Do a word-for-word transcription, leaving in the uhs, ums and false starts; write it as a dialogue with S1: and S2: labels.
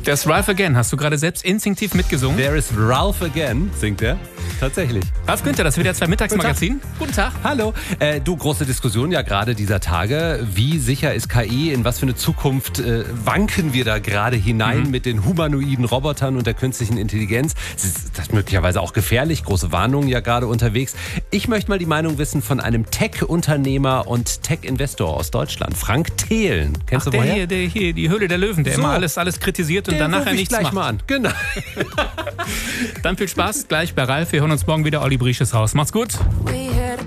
S1: Das Ralph Again, hast du gerade selbst instinktiv mitgesungen?
S2: There is Ralph Again, singt er. Tatsächlich.
S1: Ralf Günther, das W D R zwei Mittagsmagazin. Guten Tag.
S2: Hallo. Äh, du, große Diskussion ja gerade dieser Tage. Wie sicher ist K I? In was für eine Zukunft äh, wanken wir da gerade hinein mhm. mit den humanoiden Robotern und der künstlichen Intelligenz? Das ist, das ist möglicherweise auch gefährlich. Große Warnungen ja gerade unterwegs. Ich möchte mal die Meinung wissen von einem Tech-Unternehmer und Tech-Investor aus Deutschland. Frank Thelen. Kennst
S1: Ach,
S2: du
S1: der
S2: woher?
S1: Hier, der hier, die Höhle der Löwen, der
S2: so.
S1: immer alles, alles kritisiert und
S2: der
S1: dann nachher
S2: ruf ich
S1: nichts
S2: gleich
S1: macht.
S2: mal an. Genau.
S1: Dann viel Spaß gleich bei Ralf. Wir hören uns morgen wieder. Olli Briesch ist raus. Macht's gut.